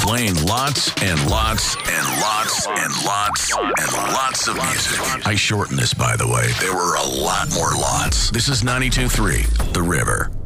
Playing lots and lots and lots and lots and lots of music. I shortened this, by the way. There were a lot more lots. This is 92.3, The River.